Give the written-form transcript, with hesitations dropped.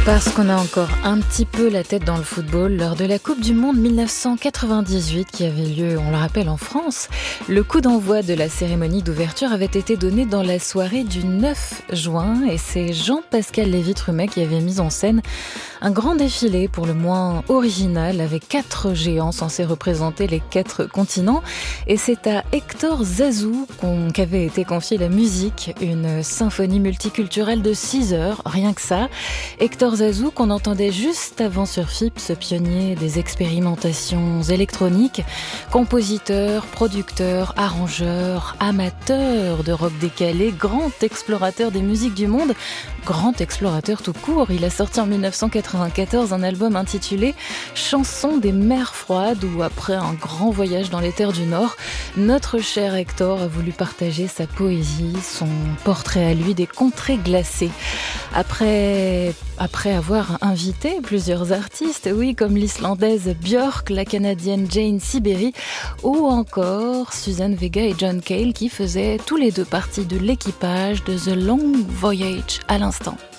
Parce qu'on a encore un petit peu la tête dans le football, lors de la Coupe du Monde 1998 qui avait lieu, on le rappelle, en France, le coup d'envoi de la cérémonie d'ouverture avait été donné dans la soirée du 9 juin et c'est Jean-Pascal Lévy-Trumet qui avait mis en scène un grand défilé pour le moins original avec 4 géants censés représenter les 4 continents et c'est à Hector Zazou qu'avait été confiée la musique, une symphonie multiculturelle de 6 heures, rien que ça. Hector Zazou qu'on entendait juste avant sur FIPS, pionnier des expérimentations électroniques, compositeur, producteur, arrangeur, amateur de rock décalé, grand explorateur des musiques du monde, grand explorateur tout court. Il a sorti en 1994 un album intitulé Chansons des mers froides où après un grand voyage dans les terres du Nord, notre cher Hector a voulu partager sa poésie, son portrait à lui des contrées glacées. Après avoir invité plusieurs artistes, oui, comme l'Islandaise Björk, la Canadienne Jane Siberry ou encore Suzanne Vega et John Cale qui faisaient tous les deux partie de l'équipage de The Long Voyage à l'instant.